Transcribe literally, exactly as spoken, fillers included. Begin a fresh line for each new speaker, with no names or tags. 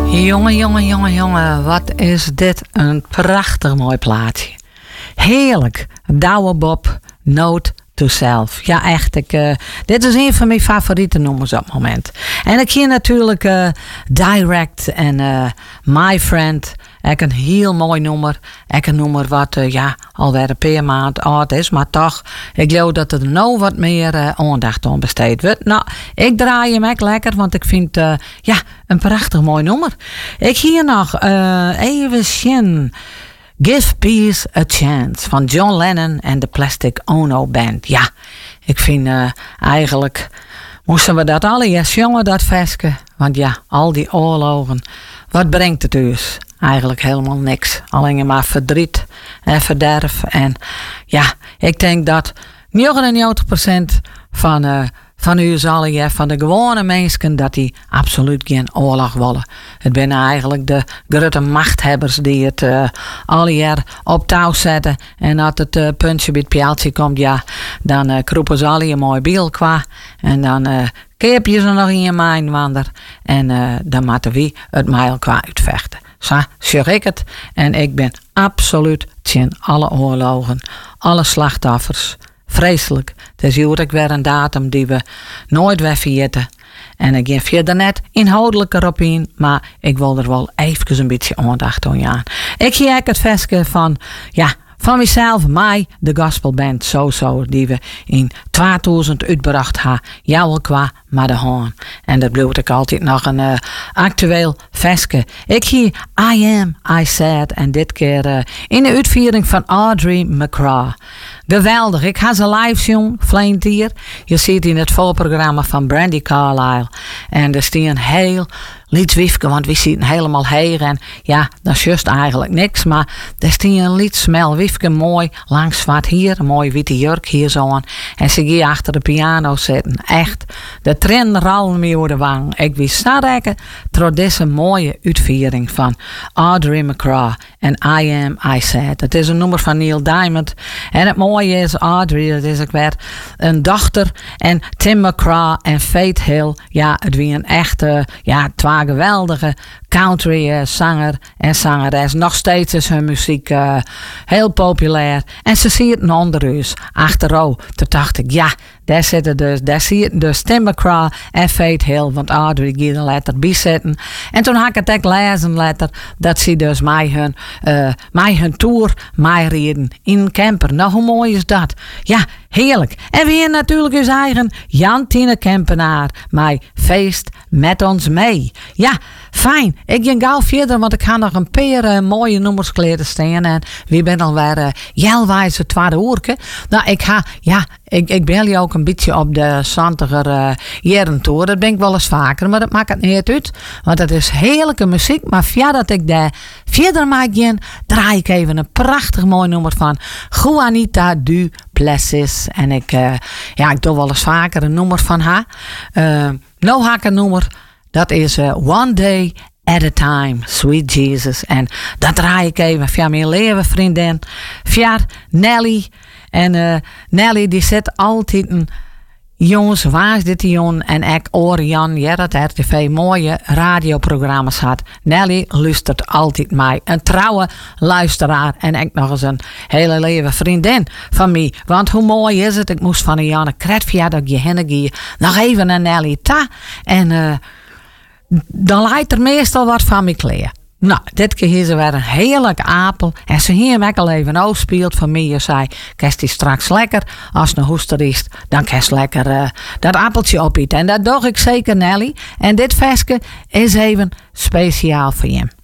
Jongen, jongen, jongen, jongen, wat is dit een prachtig mooi plaatje. Heerlijk. Douwe Bob, Note to Self. Ja, echt. Ik, uh, dit is een van mijn favoriete nummers op het moment. En ik hier natuurlijk uh, Direct en uh, My Friend. Ook een heel mooi nummer. Ook een nummer wat uh, ja, alweer een paar maand oud is. Maar toch, ik geloof dat er nou wat meer uh, aandacht aan besteed wordt. Nou, ik draai hem ook lekker, want ik vind uh, ja, een prachtig mooi nummer. Ik hier nog uh, even zien. Give Peace a Chance van John Lennon en de Plastic Ono Band. Ja, ik vind uh, eigenlijk moesten we dat allereerst jongen, dat versken. Want ja, al die oorlogen, wat brengt het dus? Eigenlijk helemaal niks. Alleen maar verdriet en verderf. En ja, ik denk dat negenennegentig procent van, uh, van u allen, van de gewone mensen, dat die absoluut geen oorlog willen. Het zijn eigenlijk de grote machthebbers die het uh, alle jaar op touw zetten. En als het uh, puntje bij het pijltje komt, ja, dan uh, kroepen ze alle een mooi biel kwa. En dan uh, keep je ze nog in je mijnwander. En uh, dan moeten we het mijl kwa uitvechten. Zo zeg ik het. En ik ben absoluut tegen alle oorlogen, alle slachtoffers. Vreselijk. Het is ook weer een datum die we nooit weer vergeten. En ik geef je er net inhoudelijk erop in, maar ik wil er wel even een beetje aandacht aan gaan. Ik zie ook het versje van, ja, van mezelf, mij, de gospelband So-So, die we in tweeduizend uitgebracht hebben. Jouw qua maar de haan. En dat blijft ik altijd nog een uh, actueel versje. Ik zie I Am, I Said, en dit keer uh, in de uitvoering van Audrey McGraw. Geweldig. Ik ga ze live zien, vleent hier. Je ziet in het voorprogramma van Brandi Carlile. En er staan heel liedwiefke, want we zitten helemaal heer. En ja, dat is juist eigenlijk niks. Maar er staan een lied smel wiefke mooi langs wat hier. Een mooie witte jurk hier zo aan. En ze gaan achter de piano zitten. Echt. De trend rallen me over de wang. Ik wil snarrekken door deze mooie uitvoering van Audrey McGraw en I Am, I Said. Het is een nummer van Neil Diamond. En het mooie is, Audrey, dat is ook weer een dochter. En Tim McGraw en Faith Hill. Ja, het wie een echte, ja, twee geweldige country uh, zanger en zangeres. Nog steeds is hun muziek uh, heel populair. En ze zie het onder ons, achterover. Toen dacht ik, ja, daar zitten dus, daar zie je dus Tim McGraw en Faith Hill, want Audrey ging er letter bij zitten. En toen had ik het ook lezen letter, dat ze dus mij hun, uh, mij hun tour, mij reden in een camper. Nou, hoe mooi is dat? Ja, heerlijk. En we hebben natuurlijk ons eigen Jan-Tine Kempenaar, mij feest met ons mee. Ja, fijn. Ik ga gauw verder, want ik ga nog een paar uh, mooie nummers kleden staan. En we zijn alweer uh, jelwijze tweede uurke. Nou, ik ga, ja, ik, ik bel je ook een beetje op de zantiger uh, jerentour. Dat ben ik wel eens vaker, maar dat maakt het niet uit. Want het is heerlijke muziek. Maar via dat ik daar verder maak, draai ik even een prachtig mooi nummer van Juanita Du Plessis. En ik, uh, ja, ik doe wel eens vaker een nummer van haar. Uh, nou ga ik een nummer. Dat is uh, One Day at a Time, Sweet Jesus. En dat draai ik even via mijn leven vriendin, via Nelly. En uh, Nelly die zet altijd een jongens, waar is dit jongen? En ik Orian, ja, dat R T V mooie radioprogramma's had. Nelly luistert altijd mij. Een trouwe luisteraar. En ik nog eens een hele leven vriendin van mij. Want hoe mooi is het? Ik moest van een Janne Kretvia dat ik je heen nog even naar Nelly ta. En uh, dan lijkt er meestal wat van me kleren. Nou, dit keer is er weer een heerlijke apel. En ze hier mij al even afspeelt van mij. Je zei, kerst die straks lekker. Als een hoester is, dan kerst lekker uh, dat appeltje opeten. En dat doe ik zeker, Nelly. En dit versje is even speciaal voor je.